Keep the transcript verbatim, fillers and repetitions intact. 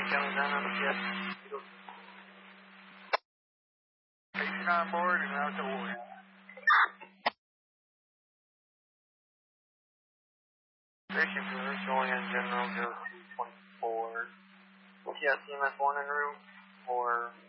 coming down on the jet. Station on board and out to Warrior. Station for showing in general zero two twenty-four. Yeah, C M S one en route, or